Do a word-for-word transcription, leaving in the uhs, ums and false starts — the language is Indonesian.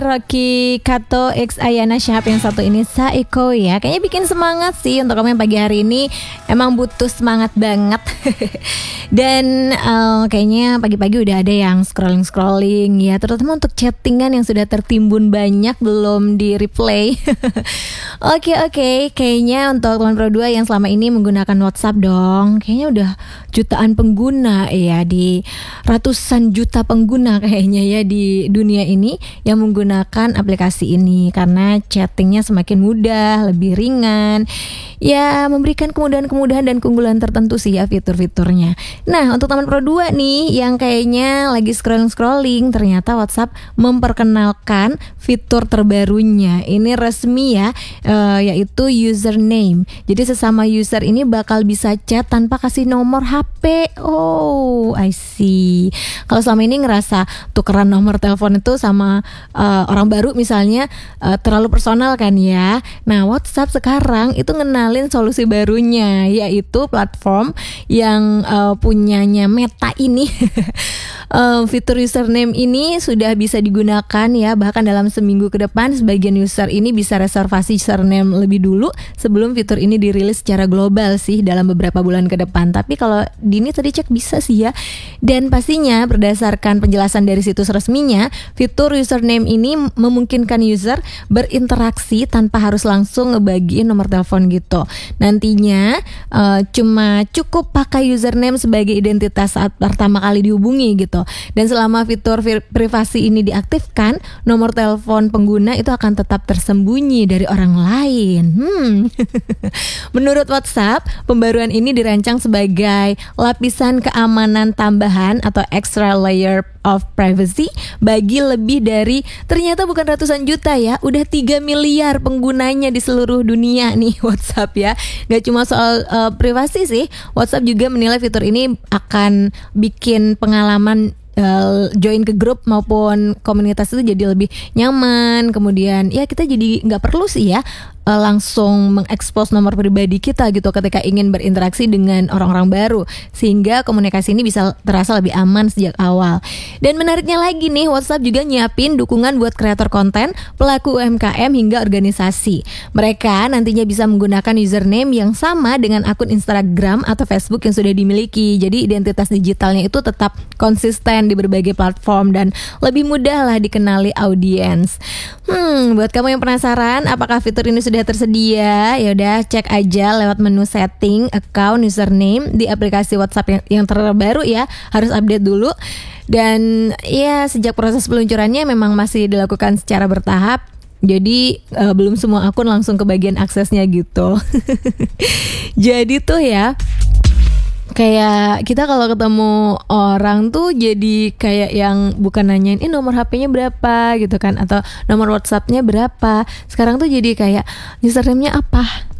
Rocky Kato X Ayana Shahab yang satu ini Saiko ya. Kayaknya bikin semangat sih untuk kamu yang pagi hari ini. Emang butuh semangat banget. Dan uh, kayaknya pagi-pagi udah ada yang scrolling-scrolling ya, terutama untuk chattingan yang sudah tertimbun banyak belum di replay. Oke oke, kayaknya untuk teman Pro dua yang selama ini menggunakan WhatsApp dong, kayaknya udah jutaan pengguna ya, di ratusan juta pengguna kayaknya ya di dunia ini yang menggunakan aplikasi ini karena chattingnya semakin mudah, lebih ringan, ya memberikan kemudahan-kemudahan dan keunggulan tertentu sih ya fitur-fiturnya. Nah untuk teman Pro dua nih yang kayaknya lagi scrolling-scrolling, ternyata WhatsApp memperkenalkan fitur terbarunya. Ini resmi ya, uh, yaitu username. Jadi sesama user ini bakal bisa chat tanpa kasih nomor H P. Oh, I see. Kalau selama ini ngerasa tukeran nomor telepon itu sama uh, orang baru misalnya uh, terlalu personal kan ya. Nah WhatsApp sekarang itu ngenalin solusi barunya, yaitu platform yang uh, punyanya Meta ini. uh, Fitur username ini sudah bisa digunakan ya, bahkan dalam seminggu ke depan sebagian user ini bisa reservasi username lebih dulu sebelum fitur ini dirilis secara global sih dalam beberapa bulan ke depan. Tapi kalau Dini tadi cek bisa sih ya. Dan pastinya berdasarkan penjelasan dari situs resminya, fitur username ini memungkinkan user berinteraksi tanpa harus langsung ngebagiin nomor telepon gitu. Nantinya uh, cuma cukup pakai username sebagai identitas saat pertama kali dihubungi gitu. Dan selama fitur privasi ini diaktifkan, nomor telepon pengguna itu akan tetap tersembunyi dari orang lain. Hmm. Menurut WhatsApp, pembaruan ini dirancang sebagai lapisan keamanan tambahan atau extra layer of privacy bagi lebih dari, ternyata bukan ratusan juta ya, udah tiga miliar penggunanya di seluruh dunia nih WhatsApp ya. Gak cuma soal uh, privasi sih, WhatsApp juga menilai fitur ini akan bikin pengalaman Uh, join ke grup maupun komunitas itu jadi lebih nyaman. Kemudian ya kita jadi nggak perlu sih ya uh, langsung mengekspos nomor pribadi kita gitu ketika ingin berinteraksi dengan orang-orang baru, sehingga komunikasi ini bisa terasa lebih aman sejak awal. Dan menariknya lagi nih, WhatsApp juga nyiapin dukungan buat kreator konten, pelaku U M K M hingga organisasi. Mereka nantinya bisa menggunakan username yang sama dengan akun Instagram atau Facebook yang sudah dimiliki. Jadi identitas digitalnya itu tetap konsisten di berbagai platform dan lebih mudah lah dikenali audiens. Hmm, buat kamu yang penasaran apakah fitur ini sudah tersedia, ya udah cek aja lewat menu setting account username di aplikasi WhatsApp yang, yang terbaru ya. Harus update dulu. Dan ya sejak proses peluncurannya memang masih dilakukan secara bertahap. Jadi uh, belum semua akun langsung kebagian aksesnya gitu. Jadi tuh ya, kayak kita kalau ketemu orang tuh jadi kayak yang bukan nanyain ini nomor H P-nya berapa gitu kan, atau nomor WhatsApp-nya berapa. Sekarang tuh jadi kayak username-nya apa,